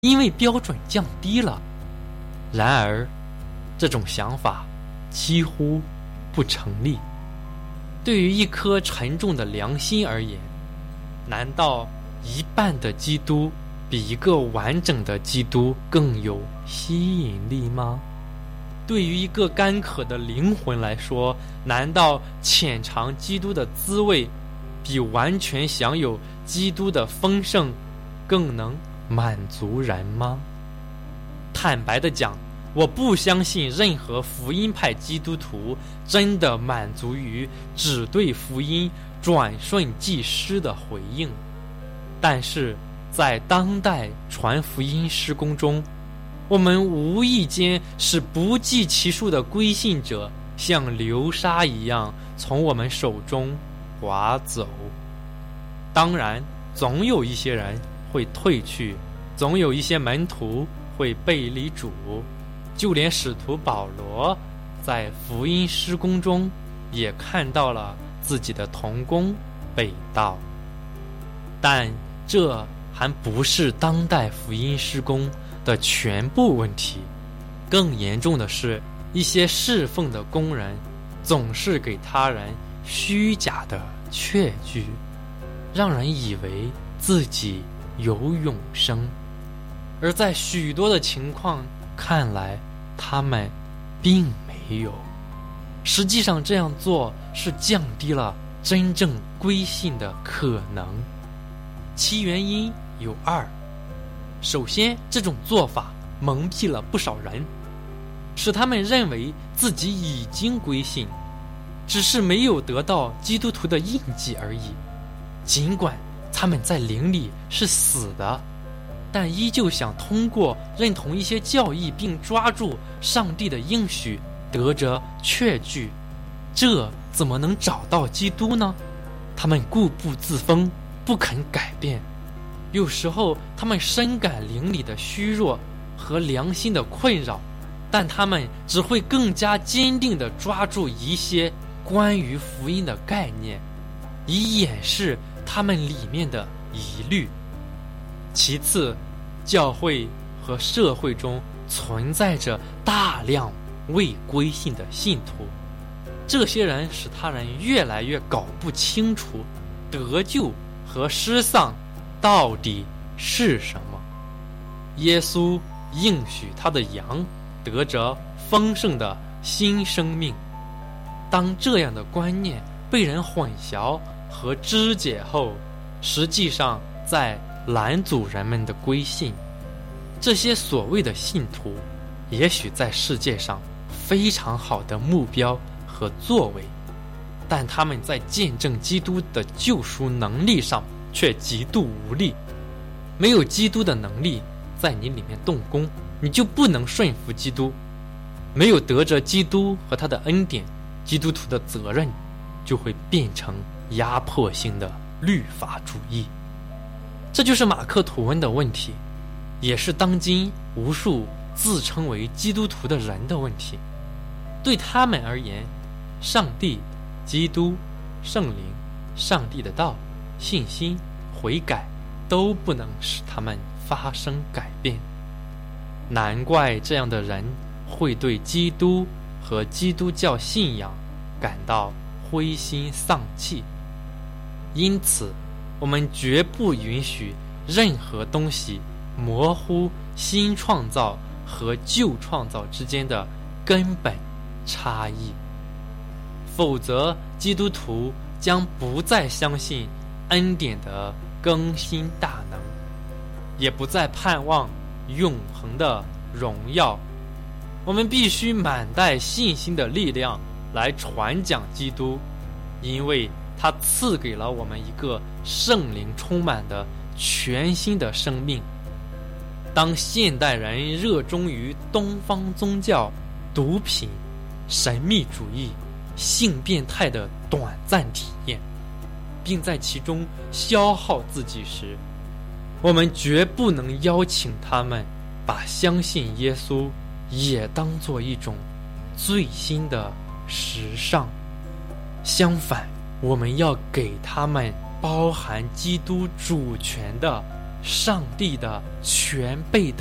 因为标准降低了。然而，这种想法几乎不成立。对于一颗沉重的良心而言，难道一半的基督比一个完整的基督更有吸引力吗？对于一个干渴的灵魂来说，难道浅尝基督的滋味比完全享有基督的丰盛更能满足人吗？坦白地讲，我不相信任何福音派基督徒真的满足于只对福音转瞬即逝的回应。但是在当代传福音施工中，我们无意间使不计其数的归信者像流沙一样从我们手中划走。当然，总有一些人会退去，总有一些门徒会背离主，就连使徒保罗在福音施工中也看到了自己的同工被盗。但这还不是当代福音施工的全部问题。更严重的是，一些侍奉的工人总是给他人虚假的确据，让人以为自己有永生，而在许多的情况看来，他们并没有。实际上，这样做是降低了真正归信的可能。其原因有二。首先，这种做法蒙蔽了不少人，使他们认为自己已经归信，只是没有得到基督徒的印记而已。尽管他们在灵里是死的，但依旧想通过认同一些教义并抓住上帝的应许得着确据。这怎么能找到基督呢？他们固步自封，不肯改变。有时候他们深感灵里的虚弱和良心的困扰，但他们只会更加坚定地抓住一些关于福音的概念，以掩饰他们里面的疑虑。其次，教会和社会中存在着大量未归信的信徒，这些人使他人越来越搞不清楚得救和失丧到底是什么。耶稣应许他的羊得着丰盛的新生命。当这样的观念被人混淆和肢解后，实际上在拦阻人们的归信。这些所谓的信徒也许在世界上非常好的目标和作为，但他们在见证基督的救赎能力上却极度无力。没有基督的能力在你里面动工，你就不能顺服基督。没有得着基督和他的恩典，基督徒的责任就会变成压迫性的律法主义。这就是马克吐温的问题，也是当今无数自称为基督徒的人的问题。对他们而言，上帝、基督、圣灵、上帝的道、信心、悔改都不能使他们发生改变。难怪这样的人会对基督和基督教信仰感到灰心丧气。因此，我们绝不允许任何东西模糊新创造和旧创造之间的根本差异，否则基督徒将不再相信恩典的更新大能，也不再盼望永恒的荣耀。我们必须满带信心的力量来传讲基督，因为他赐给了我们一个圣灵充满的全新的生命。当现代人热衷于东方宗教、毒品、神秘主义、性变态的短暂体验，并在其中消耗自己时，我们绝不能邀请他们把相信耶稣也当作一种最新的时尚。相反，我们要给他们包含基督主权的上帝的全备的